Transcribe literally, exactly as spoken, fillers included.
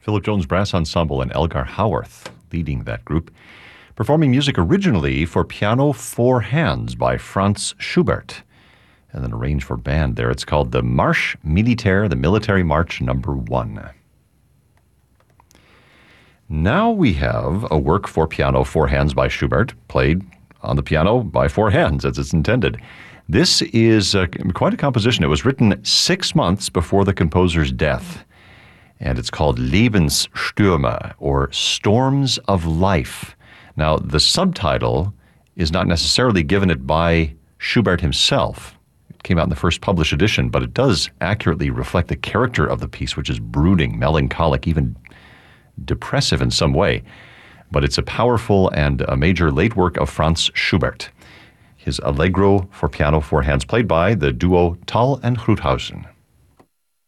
Philip Jones Brass Ensemble and Elgar Howarth leading that group, performing music originally for piano, four hands by Franz Schubert, and then arranged for band there. It's called the Marche Militaire, the Military March Number One. Now we have a work for piano, four hands by Schubert, played on the piano by four hands as it's intended. This is uh, quite a composition. It was written six months before the composer's death, and it's called Lebensstürme, or Storms of Life. Now, the subtitle is not necessarily given it by Schubert himself. It came out in the first published edition, but it does accurately reflect the character of the piece, which is brooding, melancholic, even depressive in some way. But it's a powerful and a major late work of Franz Schubert. His Allegro for piano, four hands, played by the duo Thal and Gruthausen.